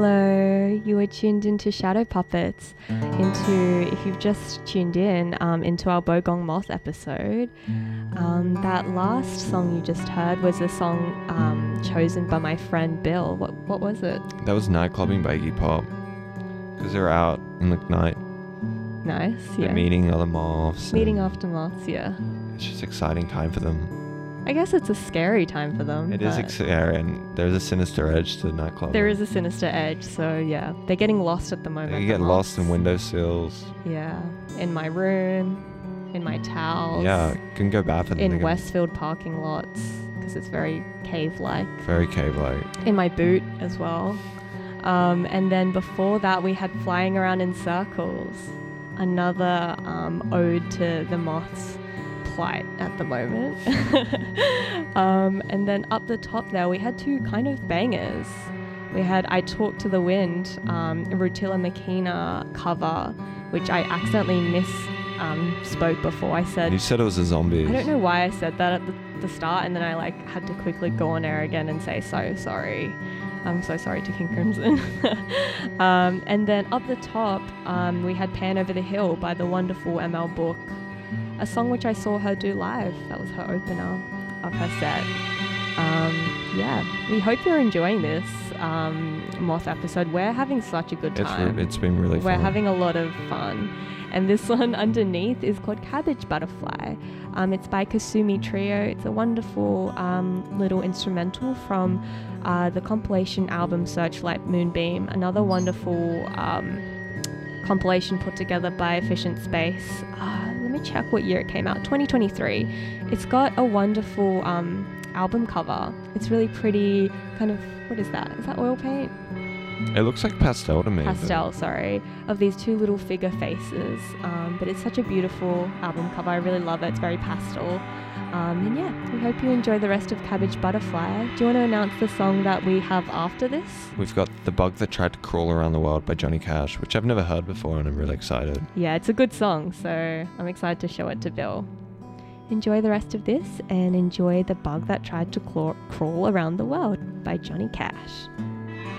Hello, you are tuned into Shadow Puppets, if you've just tuned in, into our Bogong Moth episode. That last song you just heard was a song chosen by my friend Bill. What was it? That was Nightclubbing by Iggy Pop. Because they're out in the night. Nice, yeah. They're meeting other moths. Meeting after moths, yeah. It's just exciting time for them. I guess it's a scary time for them. It is scary, and there's a sinister edge to nightclubbing. There is a sinister edge, so yeah. They're getting lost at the moment. They get lost in windowsills. Yeah. In my room, in my towels. Yeah, it can go bad for them. In Westfield parking lots, because it's very cave-like. Very cave-like. In my boot as well. And then before that, we had Flying Around in Circles. Another ode to the moths' plight at the moment. And then up the top there, we had two kind of bangers. We had I Talk to the Wind, Rutila Makina cover, which I accidentally spoke before. I said... You said it was a zombie. I don't know why I said that at the start, and then I had to quickly go on air again and say, so sorry. I'm so sorry to King Crimson. And then up the top, we had Pan Over the Hill by the wonderful ML Book, a song which I saw her do live. That was her opener of her set. Yeah, we hope you're enjoying this Moth episode. We're having such a good time. It's been really fun. We're having a lot of fun. And this one underneath is called Cabbage Butterfly. It's by Kasumi Trio. It's a wonderful little instrumental from the compilation album Searchlight Moonbeam, another wonderful compilation put together by Efficient Space. Let me check what year it came out. 2023. It's got a wonderful album cover. It's really pretty, kind of, what is that? Is that oil paint? It looks like pastel to me. Pastel, sorry, of these two little figure faces. But it's such a beautiful album cover. I really love it. It's very pastel. And yeah, we hope you enjoy the rest of Cabbage Butterfly. Do you want to announce the song that we have after this? We've got The Bug That Tried to Crawl Around the World by Johnny Cash, which I've never heard before, and I'm really excited. Yeah, it's a good song, so I'm excited to show it to Bill. Enjoy the rest of this, and enjoy The Bug That Tried to Crawl Around the World by Johnny Cash.